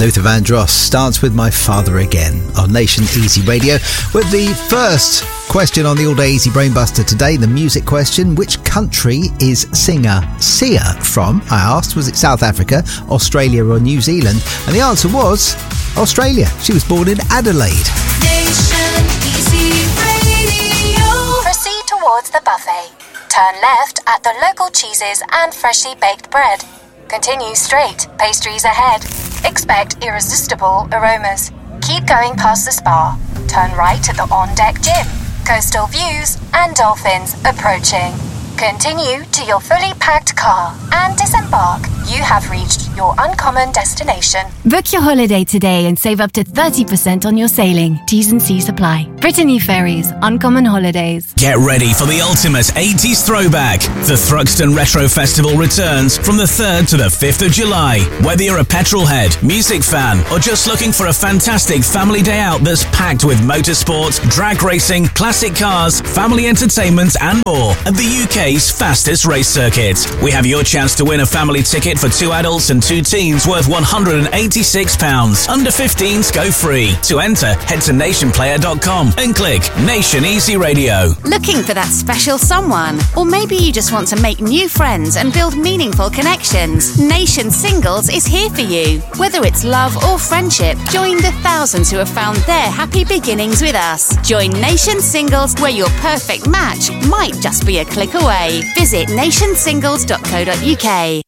Luther Vandross, Dance With My Father Again on Nation Easy Radio. With the first question on the All Day Easy Brainbuster today, the music question: which country is singer Sia from? I asked, was it South Africa, Australia or New Zealand? And the answer was Australia. She was born in Adelaide. Nation Easy Radio. Proceed towards the buffet. Turn left at the local cheeses and freshly baked bread. Continue straight, pastries ahead. Expect irresistible aromas. Keep going past the spa. Turn right at the on-deck gym. Coastal views and dolphins approaching. Continue to your fully packed car and disembark. You have reached your uncommon destination. Book your holiday today and save up to 30% on your sailing. T's and C's apply. Brittany Ferries, Uncommon Holidays. Get ready for the ultimate 80s throwback. The Thruxton Retro Festival returns from the 3rd to the 5th of July. Whether you're a petrolhead, music fan, or just looking for a fantastic family day out that's packed with motorsports, drag racing, classic cars, family entertainment, and more at the UK's fastest race circuit. We have your chance to win a family ticket for 2 adults and 2 teens worth £186. Under 15s go free. To enter, head to nationplayer.com and click Nation Easy Radio. Looking for that special someone? Or maybe you just want to make new friends and build meaningful connections? Nation Singles is here for you. Whether it's love or friendship, join the thousands who have found their happy beginnings with us. Join Nation Singles, where your perfect match might just be a click away. Visit nationsingles.co.uk.